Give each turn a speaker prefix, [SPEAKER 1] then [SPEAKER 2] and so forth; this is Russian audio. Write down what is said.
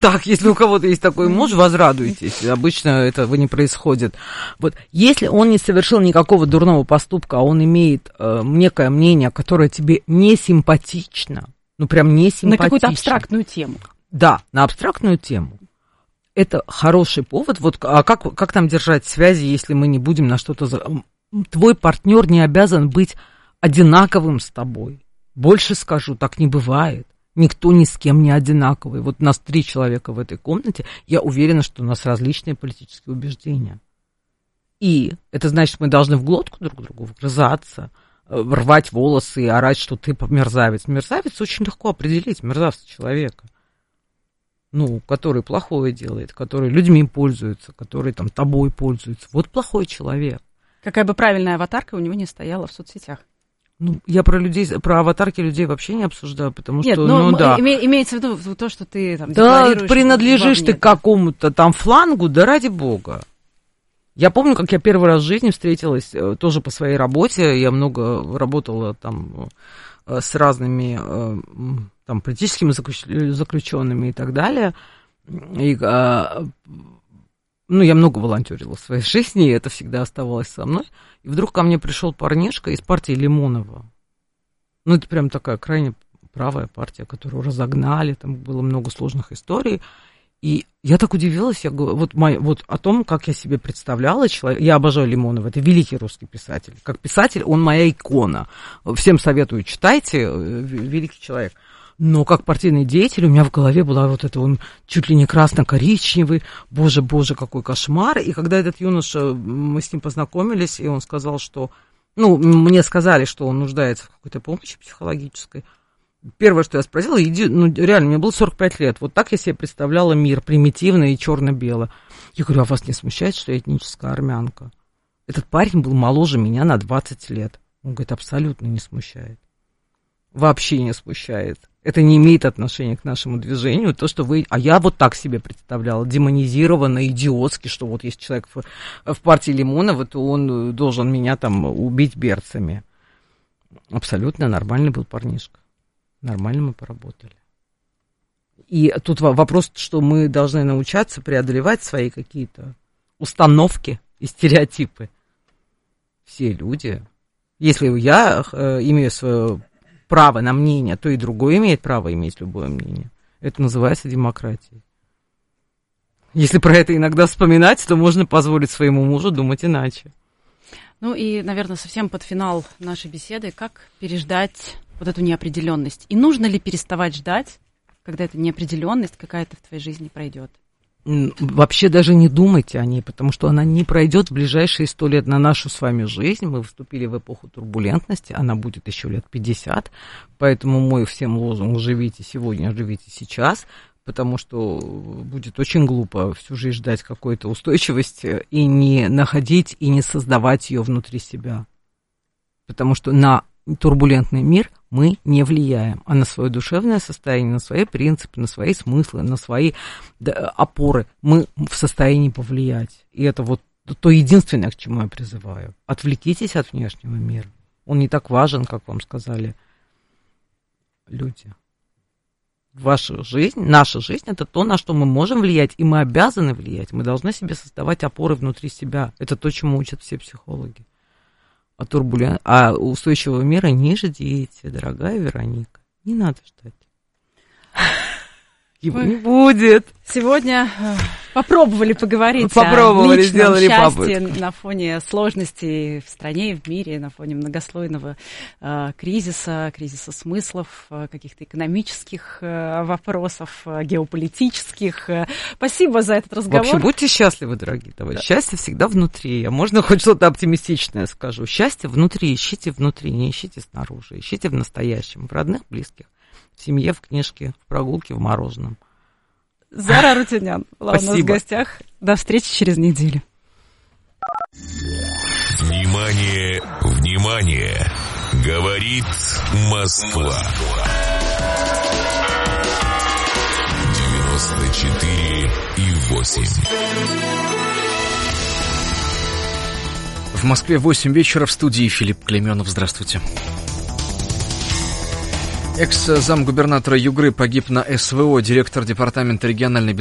[SPEAKER 1] Так, если у кого-то есть такой муж, возрадуйтесь. Обычно этого не происходит. Вот, если он не совершил никакого дурного поступка, а он имеет некое мнение, которое тебе не симпатично, ну, прям не симпатично.
[SPEAKER 2] На какую-то абстрактную тему.
[SPEAKER 1] Да, на абстрактную тему. Это хороший повод. Вот, а как нам держать связи, если мы не будем на что-то... Твой партнер не обязан быть одинаковым с тобой. Больше скажу, так не бывает. Никто ни с кем не одинаковый. Вот у нас 3 человека в этой комнате. Я уверена, что у нас различные политические убеждения. И это значит, мы должны в глотку друг другу вгрызаться, рвать волосы и орать, что ты мерзавец. Мерзавец очень легко определить, мерзавца человека. Ну, который плохое делает, который людьми пользуется, который там тобой пользуется. Вот плохой человек.
[SPEAKER 2] Какая бы правильная аватарка у него не стояла в соцсетях.
[SPEAKER 1] Ну, я про аватарки людей вообще не обсуждаю, потому
[SPEAKER 2] нет,
[SPEAKER 1] что,
[SPEAKER 2] да. Имеется в виду то, что ты там
[SPEAKER 1] да, принадлежишь ты к какому-то там флангу, да ради бога. Я помню, как я первый раз в жизни встретилась, тоже по своей работе, я много работала там с разными там политическими заключенными и так далее, и, ну, я много волонтерила в своей жизни, и это всегда оставалось со мной. И вдруг ко мне пришел парнишка из партии Лимонова. Ну, это прям такая крайне правая партия, которую разогнали, там было много сложных историй. И я так удивилась, я говорю, вот о том, как я себе представляла человека. Я обожаю Лимонова, это великий русский писатель. Как писатель он моя икона. Всем советую, читайте, великий человек. Но как партийный деятель у меня в голове была вот это, он чуть ли не красно-коричневый, боже, какой кошмар. И когда этот юноша, мы с ним познакомились, и он сказал, что, ну, мне сказали, что он нуждается в какой-то помощи психологической. Первое, что я спросила, ну, реально, мне было 45 лет, вот так я себе представляла мир, примитивно и черно-бело. Я говорю, а вас не смущает, что я этническая армянка? Этот парень был моложе меня на 20 лет. Он говорит, абсолютно не смущает. Вообще не смущает. Это не имеет отношения к нашему движению. То, что вы... А я вот так себе представляла, демонизированно, идиотски, что вот есть человек в партии Лимонова, то он должен меня там убить берцами. Абсолютно нормальный был парнишка. Нормально мы поработали. И тут вопрос, что мы должны научаться преодолевать свои какие-то установки и стереотипы. Все люди. Если я имею свое право на мнение, то и другой имеет право иметь любое мнение. Это называется демократией. Если про это иногда вспоминать, то можно позволить своему мужу думать иначе.
[SPEAKER 2] Ну и, наверное, совсем под финал нашей беседы, как переждать вот эту неопределенность? И нужно ли переставать ждать, когда эта неопределенность какая-то в твоей жизни пройдет?
[SPEAKER 1] Вообще даже не думайте о ней, потому что она не пройдет в ближайшие 100 лет на нашу с вами жизнь. Мы вступили в эпоху турбулентности, она будет еще лет 50, поэтому мой всем лозунг «Живите сегодня, живите сейчас», потому что будет очень глупо всю жизнь ждать какой-то устойчивости и не находить, и не создавать ее внутри себя. Потому что на турбулентный мир мы не влияем, а на свое душевное состояние, на свои принципы, на свои смыслы, на свои опоры мы в состоянии повлиять. И это вот то единственное, к чему я призываю. Отвлекитесь от внешнего мира. Он не так важен, как вам сказали люди. Ваша жизнь, наша жизнь — это то, на что мы можем влиять, и мы обязаны влиять. Мы должны себе создавать опоры внутри себя. Это то, чему учат все психологи. А устойчивого мира не ждите, дорогая Вероника. Не надо ждать. Его не будет.
[SPEAKER 2] Сегодня попробовали поговорить о личном счастье на фоне сложностей в стране, в мире, на фоне многослойного кризиса смыслов, каких-то экономических вопросов, геополитических. Спасибо за этот разговор.
[SPEAKER 1] Вообще, будьте счастливы, дорогие товарищи. Счастье всегда внутри. Можно хоть что-то оптимистичное скажу. Счастье внутри. Ищите внутри, не ищите снаружи. Ищите в настоящем, в родных, близких. В семье, в книжке, в прогулке, в мороженом.
[SPEAKER 2] Зара Арутюнян была у нас в гостях. До встречи через неделю.
[SPEAKER 3] Внимание, внимание! Говорит Москва. 94,8.
[SPEAKER 4] В Москве 8 вечера, в студии Филипп Клейменов. Здравствуйте. Экс-замгубернатора Югры погиб на СВО. Директор департамента региональной